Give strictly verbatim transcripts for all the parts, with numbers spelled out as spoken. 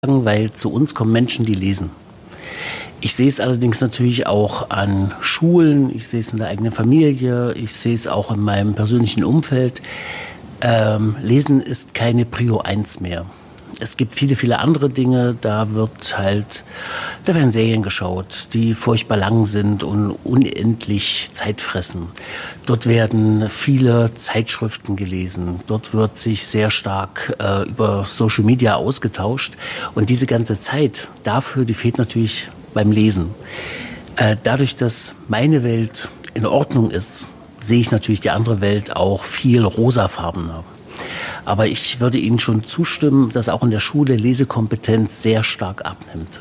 weil zu uns kommen Menschen, die lesen. Ich sehe es allerdings natürlich auch an Schulen, ich sehe es in der eigenen Familie, ich sehe es auch in meinem persönlichen Umfeld. Ähm, Lesen ist keine Prio eins mehr. Es gibt viele, viele andere Dinge, da wird halt, da werden Serien geschaut, die furchtbar lang sind und unendlich Zeit fressen. Dort werden viele Zeitschriften gelesen. Dort wird sich sehr stark äh, über Social Media ausgetauscht. Und diese ganze Zeit dafür, die fehlt natürlich beim Lesen. Äh, dadurch, dass meine Welt in Ordnung ist, sehe ich natürlich die andere Welt auch viel rosafarbener. Aber ich würde Ihnen schon zustimmen, dass auch in der Schule Lesekompetenz sehr stark abnimmt.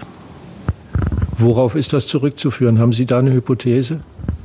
Worauf ist das zurückzuführen? Haben Sie da eine Hypothese?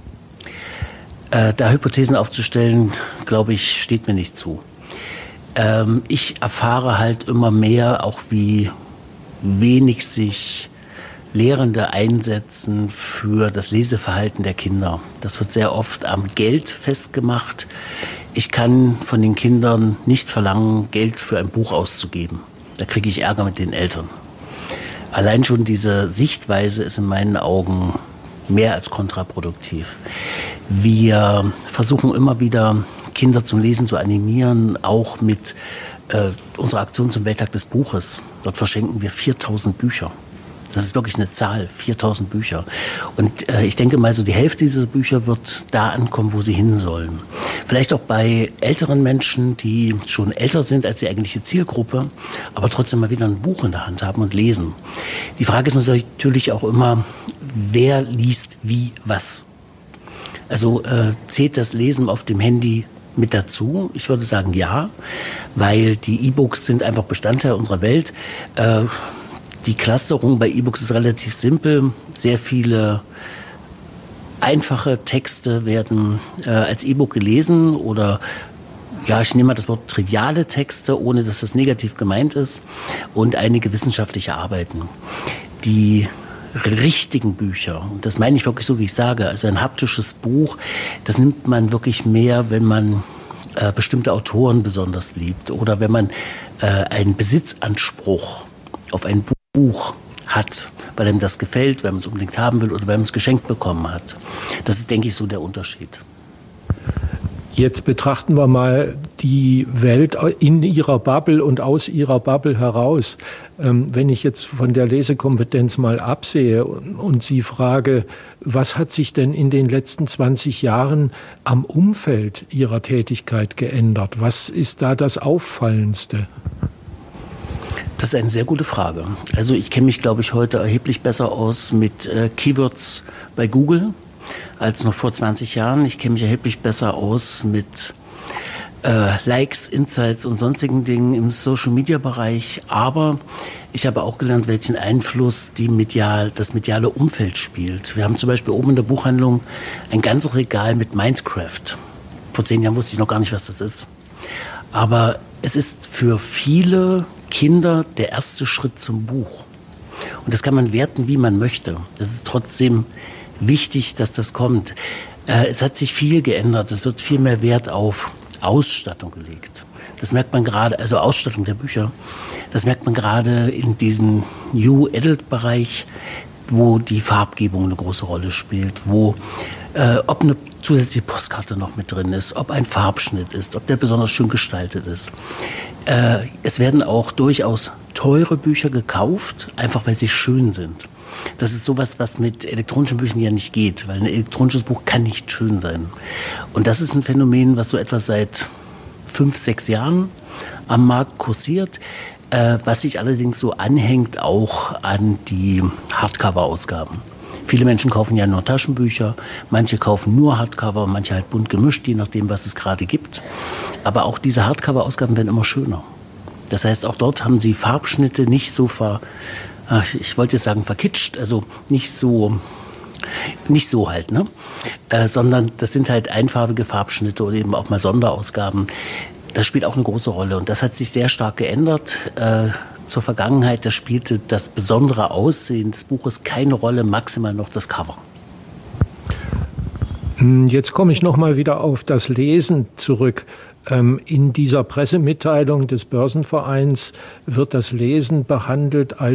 Äh, da Hypothesen aufzustellen, glaube ich, steht mir nicht zu. Ähm, ich erfahre halt immer mehr, auch wie wenig sich Lehrende einsetzen für das Leseverhalten der Kinder. Das wird sehr oft am Geld festgemacht. Ich kann von den Kindern nicht verlangen, Geld für ein Buch auszugeben. Da kriege ich Ärger mit den Eltern. Allein schon diese Sichtweise ist in meinen Augen mehr als kontraproduktiv. Wir versuchen immer wieder, Kinder zum Lesen zu animieren, auch mit äh, unserer Aktion zum Welttag des Buches. Dort verschenken wir viertausend Bücher. Das ist wirklich eine Zahl, viertausend Bücher. Und äh, ich denke mal, so die Hälfte dieser Bücher wird da ankommen, wo sie hin sollen. Vielleicht auch bei älteren Menschen, die schon älter sind als die eigentliche Zielgruppe, aber trotzdem mal wieder ein Buch in der Hand haben und lesen. Die Frage ist natürlich auch immer, wer liest wie was? Also äh, zählt das Lesen auf dem Handy mit dazu? Ich würde sagen ja, weil die E-Books sind einfach Bestandteil unserer Welt. Äh, Die Clusterung bei E-Books ist relativ simpel. Sehr viele einfache Texte werden äh, als E-Book gelesen oder, ja, ich nehme mal das Wort triviale Texte, ohne dass das negativ gemeint ist, und einige wissenschaftliche Arbeiten. Die richtigen Bücher, und das meine ich wirklich so, wie ich sage, also ein haptisches Buch, das nimmt man wirklich mehr, wenn man äh, bestimmte Autoren besonders liebt oder wenn man äh, einen Besitzanspruch auf ein Buch Buch hat, weil ihm das gefällt, weil man es unbedingt haben will oder weil man es geschenkt bekommen hat. Das ist, denke ich, so der Unterschied. Jetzt betrachten wir mal die Welt in ihrer Bubble und aus ihrer Bubble heraus. Ähm, wenn ich jetzt von der Lesekompetenz mal absehe und, und Sie frage, was hat sich denn in den letzten zwanzig Jahren am Umfeld Ihrer Tätigkeit geändert? Was ist da das Auffallendste? Das ist eine sehr gute Frage. Also ich kenne mich, glaube ich, heute erheblich besser aus mit äh, Keywords bei Google als noch vor zwanzig Jahren. Ich kenne mich erheblich besser aus mit äh, Likes, Insights und sonstigen Dingen im Social-Media-Bereich. Aber ich habe auch gelernt, welchen Einfluss die medial, das mediale Umfeld spielt. Wir haben zum Beispiel oben in der Buchhandlung ein ganzes Regal mit Minecraft. Vor zehn Jahren wusste ich noch gar nicht, was das ist. Aber es ist für viele Kinder der erste Schritt zum Buch. Und das kann man werten, wie man möchte. Das ist trotzdem wichtig, dass das kommt. Äh, es hat sich viel geändert. Es wird viel mehr Wert auf Ausstattung gelegt. Das merkt man gerade, also Ausstattung der Bücher, das merkt man gerade in diesem New Adult-Bereich, wo die Farbgebung eine große Rolle spielt, wo äh, ob eine zusätzliche Postkarte noch mit drin ist, ob ein Farbschnitt ist, ob der besonders schön gestaltet ist. Äh, es werden auch durchaus teure Bücher gekauft, einfach weil sie schön sind. Das ist sowas, was mit elektronischen Büchern ja nicht geht, weil ein elektronisches Buch kann nicht schön sein. Und das ist ein Phänomen, was so etwa seit fünf, sechs Jahren am Markt kursiert, äh, was sich allerdings so anhängt auch an die Hardcover-Ausgaben. Viele Menschen kaufen ja nur Taschenbücher, manche kaufen nur Hardcover, manche halt bunt gemischt, je nachdem, was es gerade gibt. Aber auch diese Hardcover-Ausgaben werden immer schöner. Das heißt, auch dort haben sie Farbschnitte nicht so ver, ich wollte jetzt sagen verkitscht, also nicht so, nicht so halt, ne? Äh, sondern das sind halt einfarbige Farbschnitte oder eben auch mal Sonderausgaben. Das spielt auch eine große Rolle und das hat sich sehr stark geändert. Äh, zur Vergangenheit, da spielte das besondere Aussehen des Buches keine Rolle, maximal noch das Cover. Jetzt komme ich noch mal wieder auf das Lesen zurück. In dieser Pressemitteilung des Börsenvereins wird das Lesen behandelt als